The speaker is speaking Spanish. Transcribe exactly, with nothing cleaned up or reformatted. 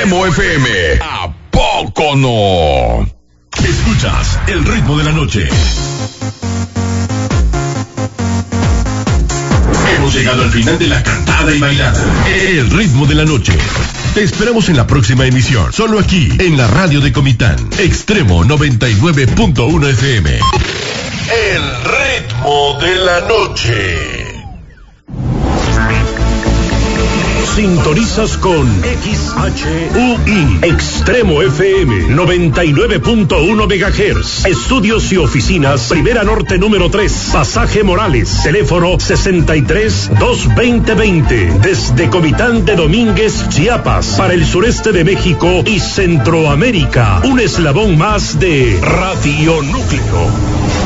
Extremo F M. ¿A poco no? Escuchas el ritmo de la noche. Hemos llegado al final de la cantada y bailada. El ritmo de la noche. Te esperamos en la próxima emisión, solo aquí, en la radio de Comitán, Extremo noventa y nueve punto uno F M. El ritmo de la noche. Sintonizas con X H U I, Extremo F M, noventa y nueve punto uno megahertz. Estudios y oficinas, Primera Norte número tres, Pasaje Morales, teléfono sesenta y tres, dos veinte veinte. Desde Comitán de Domínguez, Chiapas, para el sureste de México y Centroamérica. Un eslabón más de Radio Núcleo.